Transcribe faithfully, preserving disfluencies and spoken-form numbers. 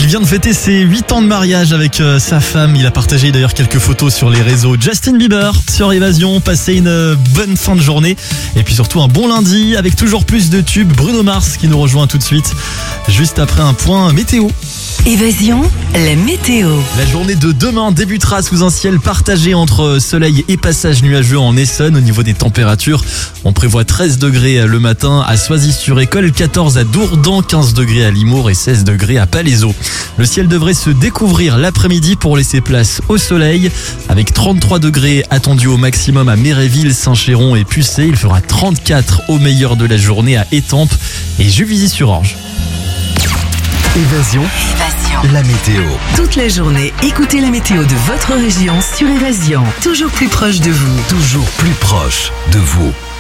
vient de fêter ses huit ans de mariage avec euh, sa femme. Il a partagé d'ailleurs quelques photos sur les réseaux. Justin Bieber sur Évasion. Passez une euh, bonne fin de journée. Et puis surtout un bon lundi avec toujours plus de tubes. Bruno Mars qui nous rejoint tout de suite. Juste après un point météo. Évasion, la météo. La journée de demain débutera sous un ciel partagé entre soleil et passage nuageux en Essonne. Au niveau des températures, on prévoit treize degrés le matin à Soisy-sur-École, quatorze à Dourdan, quinze degrés à Limours et seize degrés à Palaiseau. Le ciel devrait se découvrir l'après-midi pour laisser place au soleil, avec trente-trois degrés attendus au maximum à Méréville, Saint-Chéron et Pucé. Il fera trente-quatre au meilleur de la journée à Étampes et Juvisy-sur-Orge. Évasion, Évasion. la météo. Toute la journée, écoutez la météo de votre région sur Évasion. Toujours plus proche de vous. Toujours plus proche de vous.